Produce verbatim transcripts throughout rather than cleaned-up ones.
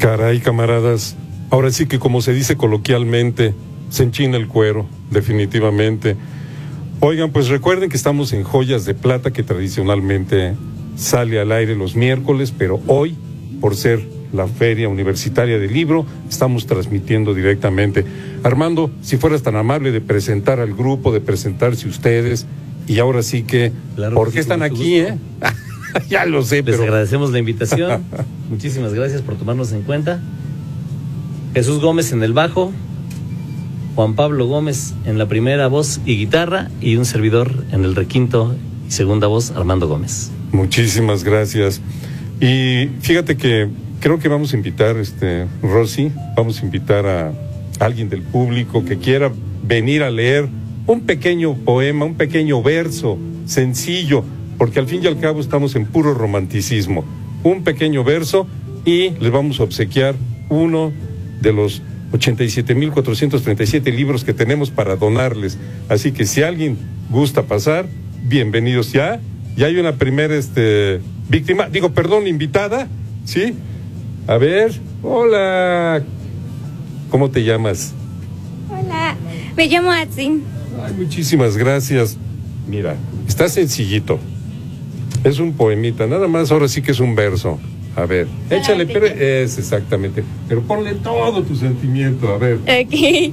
Caray, camaradas, ahora sí que como se dice coloquialmente, se enchina el cuero, definitivamente. Oigan, pues recuerden que estamos en Joyas de Plata, que tradicionalmente sale al aire los miércoles, pero hoy, por ser la Feria Universitaria del Libro, estamos transmitiendo directamente. Armando, si fueras tan amable de presentar al grupo, de presentarse ustedes, y ahora sí que, claro, ¿por qué sí, están aquí, gusto. eh? Ya lo sé, Les pero... Les agradecemos la invitación. Muchísimas gracias por tomarnos en cuenta. Jesús Gómez en el bajo, Juan Pablo Gómez en la primera voz y guitarra, y un servidor en el requinto y segunda voz, Armando Gómez. Muchísimas gracias. Y fíjate que creo que vamos a invitar, este, Rosy, vamos a invitar a alguien del público que quiera venir a leer un pequeño poema, un pequeño verso, sencillo, porque al fin y al cabo estamos en puro romanticismo. Un pequeño verso y les vamos a obsequiar uno de los ochenta y siete mil cuatrocientos treinta y siete libros que tenemos para donarles. Así que si alguien gusta pasar, bienvenidos. Ya, ya hay una primera este, víctima, digo, perdón, invitada, ¿sí? A ver, hola, ¿cómo te llamas? Hola, me llamo Atsin. Ay, muchísimas gracias. Mira, está sencillito. Es un poemita, nada más, ahora sí que es un verso. A ver, échale, pero es exactamente. Pero ponle todo tu sentimiento, a ver. Ok.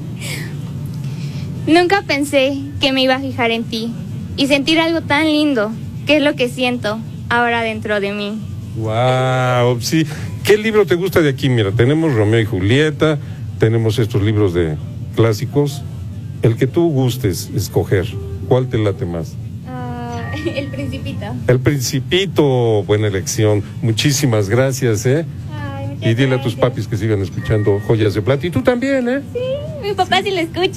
Nunca pensé que me iba a fijar en ti y sentir algo tan lindo, que es lo que siento ahora dentro de mí. Wow, sí. ¿Qué libro te gusta de aquí? Mira, tenemos Romeo y Julieta, tenemos estos libros de clásicos. El que tú gustes escoger, ¿cuál te late más? El Principito. El Principito, buena elección. Muchísimas gracias, ¿eh? Ay, y dile gracias a tus papis que sigan escuchando Joyas de Plata. Y tú también, ¿eh? Sí, mi papá sí lo escucha.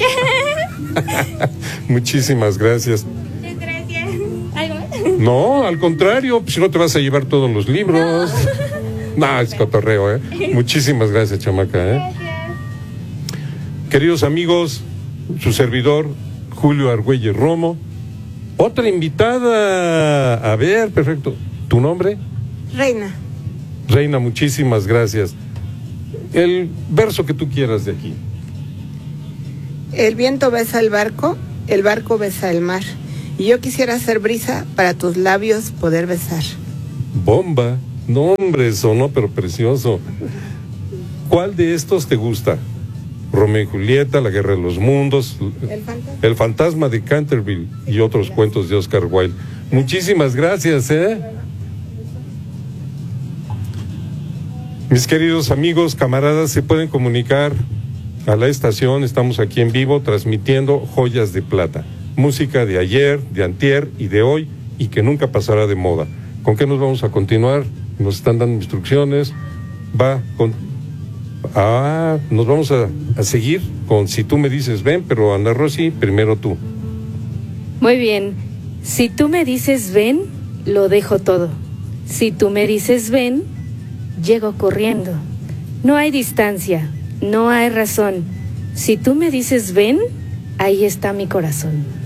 Muchísimas gracias. Muchas gracias. ¿Algo más? No, al contrario, si no te vas a llevar todos los libros. No, no es cotorreo, ¿eh? Muchísimas gracias, chamaca, ¿eh? Gracias. Queridos amigos, su servidor, Julio Argüelles Romo. Otra invitada. A ver, perfecto. ¿Tu nombre? Reina. Reina, muchísimas gracias. El verso que tú quieras de aquí. El viento besa el barco, el barco besa el mar. Y yo quisiera ser brisa para tus labios poder besar. Bomba. No, hombre, sonó, pero precioso. ¿Cuál de estos te gusta? Romeo y Julieta, La Guerra de los Mundos, El Fantasma, el fantasma de Canterville y otros cuentos de Oscar Wilde. Muchísimas gracias, ¿eh? Mis queridos amigos, camaradas, se pueden comunicar a la estación. Estamos aquí en vivo transmitiendo Joyas de Plata. Música de ayer, de antier y de hoy, y que nunca pasará de moda. ¿Con qué nos vamos a continuar? Nos están dando instrucciones. Va con... Ah, nos vamos a, a seguir con Si tú me dices ven, pero Ana Rosy, primero tú. Muy bien. Si tú me dices ven, lo dejo todo. Si tú me dices ven, llego corriendo. No hay distancia, no hay razón. Si tú me dices ven, ahí está mi corazón.